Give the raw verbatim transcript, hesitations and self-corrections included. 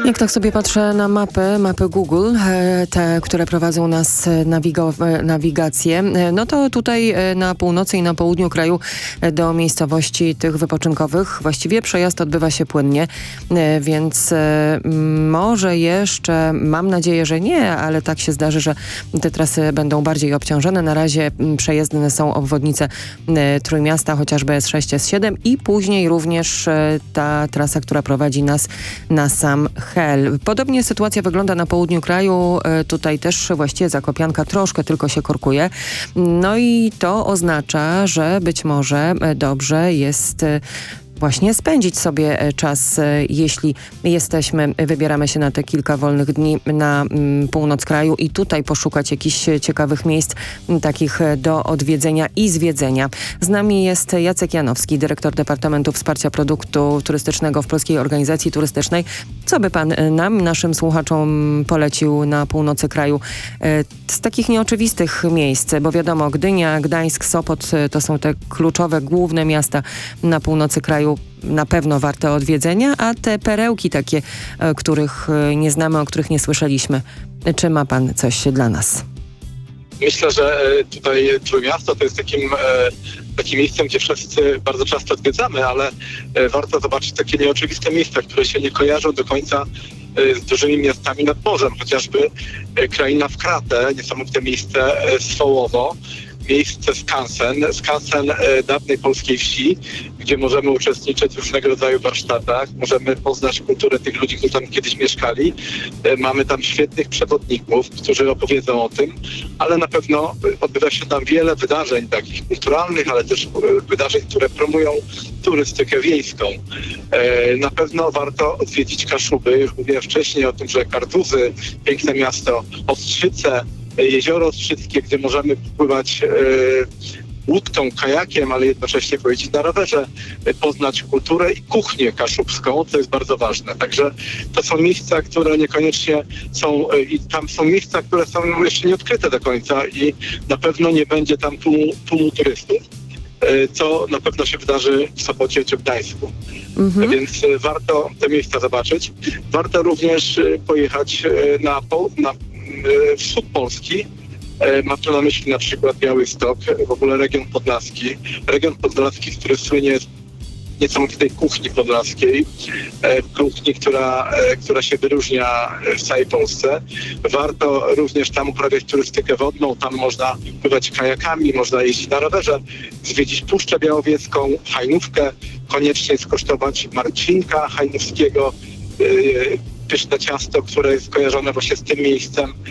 Jak tak sobie patrzę na mapy, mapy Google, te, które prowadzą nas nawigo- nawigację, no to tutaj na północy i na południu kraju do miejscowości tych wypoczynkowych właściwie przejazd odbywa się płynnie, więc może jeszcze, mam nadzieję, że nie, ale tak się zdarzy, że te trasy będą bardziej obciążone. Na razie przejezdne są obwodnice Trójmiasta, chociażby S sześć, S siedem i później również ta trasa, która prowadzi nas na sam Hel. Podobnie sytuacja wygląda na południu kraju. Tutaj też właściwie Zakopianka troszkę tylko się korkuje. No i to oznacza, że być może dobrze jest właśnie spędzić sobie czas, jeśli jesteśmy, wybieramy się na te kilka wolnych dni na mm, północ kraju i tutaj poszukać jakichś ciekawych miejsc, m, takich do odwiedzenia i zwiedzenia. Z nami jest Jacek Janowski, dyrektor Departamentu Wsparcia Produktu Turystycznego w Polskiej Organizacji Turystycznej. Co by pan nam, naszym słuchaczom polecił na północy kraju e, z takich nieoczywistych miejsc? Bo wiadomo, Gdynia, Gdańsk, Sopot to są te kluczowe, główne miasta na północy kraju. Na pewno warte odwiedzenia, a te perełki takie, których nie znamy, o których nie słyszeliśmy. Czy ma pan coś dla nas? Myślę, że tutaj Trójmiasto to jest takim, takim miejscem, gdzie wszyscy bardzo często odwiedzamy, ale warto zobaczyć takie nieoczywiste miejsca, które się nie kojarzą do końca z dużymi miastami nad morzem. Chociażby Kraina w Kratę, niesamowite miejsce Swołowo, miejsce Skansen, Skansen e, dawnej polskiej wsi, gdzie możemy uczestniczyć w różnego rodzaju warsztatach, możemy poznać kulturę tych ludzi, którzy tam kiedyś mieszkali. E, mamy tam świetnych przewodników, którzy opowiedzą o tym, ale na pewno odbywa się tam wiele wydarzeń takich kulturalnych, ale też e, wydarzeń, które promują turystykę wiejską. E, na pewno warto odwiedzić Kaszuby. Już mówiłem wcześniej o tym, że Kartuzy, piękne miasto, Ostrzyce, Jezioro Ostrzyckie, gdzie możemy pływać e, łódką, kajakiem, ale jednocześnie pojeździć na rowerze, e, poznać kulturę i kuchnię kaszubską, co jest bardzo ważne. Także to są miejsca, które niekoniecznie są, e, i tam są miejsca, które są jeszcze nie odkryte do końca i na pewno nie będzie tam tłumu, tłumu turystów, e, co na pewno się wydarzy w Sopocie czy w Gdańsku. Mhm. Więc e, warto te miejsca zobaczyć. Warto również e, pojechać e, na, na wschód Polski. Mam tu na myśli na przykład Białystok, w ogóle region podlaski. Region podlaski, który słynie z niesamowitej kuchni podlaskiej, kuchni, która, która się wyróżnia w całej Polsce. Warto również tam uprawiać turystykę wodną, tam można pływać kajakami, można jeździć na rowerze, zwiedzić Puszczę Białowieską, Hajnówkę, koniecznie skosztować marcinka hajnówskiego, pyszne ciasto, które jest skojarzone właśnie z tym miejscem.